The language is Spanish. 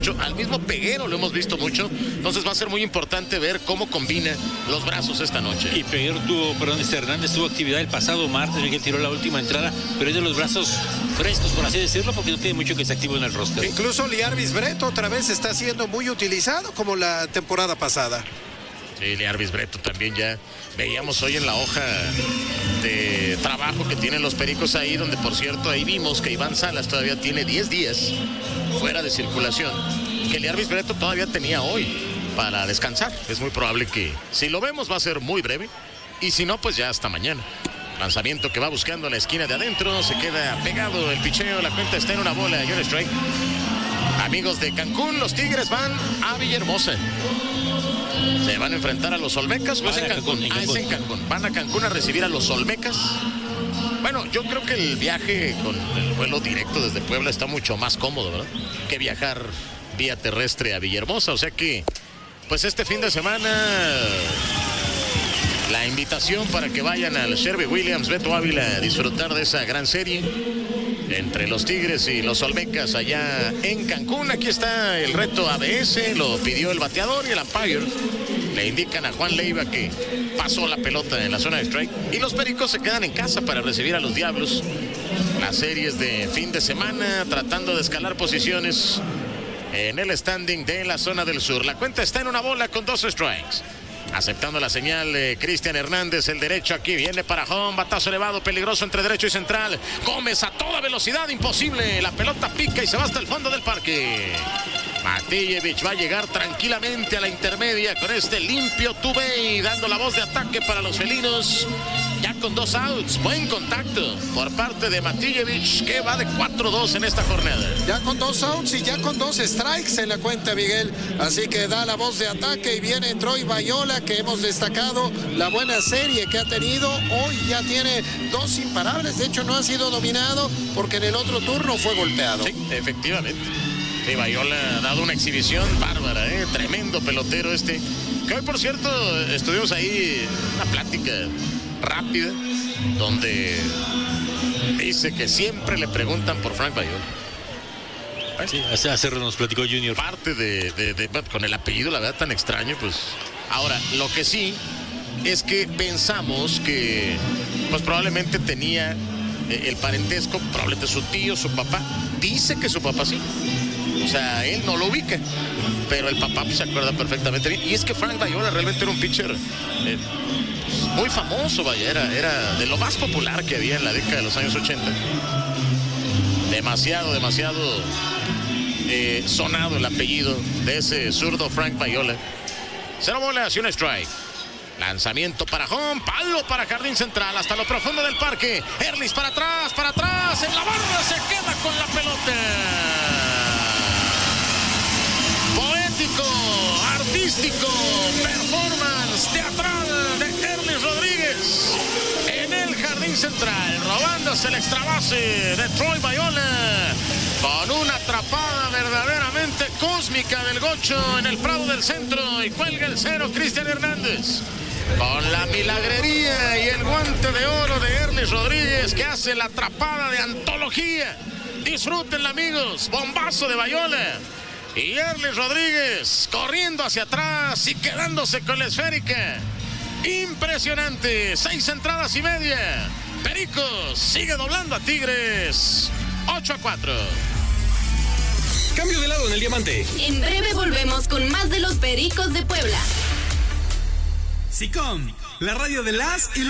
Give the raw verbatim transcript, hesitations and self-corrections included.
Al mismo Peguero lo hemos visto mucho, entonces va a ser muy importante ver cómo combina los brazos esta noche. Y Peguero tuvo, perdón, este Hernández tuvo actividad el pasado martes, Miguel tiró la última entrada, pero es de los brazos frescos, por así decirlo, porque no tiene mucho que se active en el roster. Incluso Liarvis Breto otra vez está siendo muy utilizado como la temporada pasada. Sí, Liarvis Breto también ya veíamos hoy en la hoja de trabajo que tienen los Pericos ahí, donde por cierto ahí vimos que Iván Salas todavía tiene diez días fuera de circulación, que Liarvis Breto todavía tenía hoy para descansar. Es muy probable que si lo vemos va a ser muy breve, y si no, pues ya hasta mañana. Lanzamiento que va buscando la esquina de adentro, se queda pegado el picheo, la cuenta está en una bola, John Strike. Amigos de Cancún, los Tigres van a Villahermosa. Se van a enfrentar a los Olmecas, ¿o es en Cancún? Ah, es en Cancún. Van a Cancún a recibir a los Olmecas. Bueno, yo creo que el viaje con el vuelo directo desde Puebla está mucho más cómodo, ¿verdad? Que viajar vía terrestre a Villahermosa. O sea que, pues este fin de semana, la invitación para que vayan al Sherwin-Williams Beto Ávila a disfrutar de esa gran serie entre los Tigres y los Olmecas allá en Cancún. Aquí está el reto A B S, lo pidió el bateador y el umpire. Le indican a Juan Leiva que pasó la pelota en la zona de strike. Y los Pericos se quedan en casa para recibir a los Diablos. Las series de fin de semana, tratando de escalar posiciones en el standing de la zona del sur. La cuenta está en una bola con dos strikes. Aceptando la señal de Cristian Hernández, el derecho aquí viene para home, batazo elevado, peligroso entre derecho y central. Gómez a toda velocidad, imposible, la pelota pica y se va hasta el fondo del parque. Matijevich va a llegar tranquilamente a la intermedia con este limpio two-way, dando la voz de ataque para los felinos. Ya con dos outs, buen contacto por parte de Matijevich, que va de cuatro dos en esta jornada. Ya con dos outs y ya con dos strikes en la cuenta, Miguel. Así que da la voz de ataque y viene Troy Bayola, que hemos destacado la buena serie que ha tenido. Hoy ya tiene dos imparables, de hecho no ha sido dominado porque en el otro turno fue golpeado. Sí, efectivamente. Sí, Bayola ha dado una exhibición bárbara, ¿eh? Tremendo pelotero este. Que hoy, por cierto, estuvimos ahí una plática rápida, donde dice que siempre le preguntan por Frank Bayola. Sí, hace, hace nos platicó Junior. Parte de, de, de, con el apellido, la verdad, tan extraño, pues. Ahora, lo que sí es que pensamos que, pues probablemente tenía eh, el parentesco, probablemente su tío, su papá. Dice que su papá sí. O sea, él no lo ubica, pero el papá pues, se acuerda perfectamente bien. Y es que Frank Bayola realmente era un pitcher eh, muy famoso, vaya, era, era de lo más popular que había en la década de los años ochenta. Demasiado, demasiado eh, sonado el apellido de ese zurdo Frank Bayola. Cero bolas y un strike. Lanzamiento para home, palo para jardín central, hasta lo profundo del parque. Erlis para atrás, para atrás, en la barra se queda con la pelota. Poético, artístico, performance teatral de Erlis Rodríguez en el jardín central, robándose el extra base de Troy Bayola con una atrapada verdaderamente cósmica del gocho en el prado del centro, y cuelga el cero Cristian Hernández con la milagrería y el guante de oro de Erlis Rodríguez, que hace la atrapada de antología. Disfrútenla, amigos, bombazo de Bayola. Y Erlis Rodríguez corriendo hacia atrás y quedándose con la esférica. Impresionante, seis entradas y media. Pericos sigue doblando a Tigres, ocho a cuatro. Cambio de lado en el diamante. En breve volvemos con más de los Pericos de Puebla. SICOM, la radio de las y los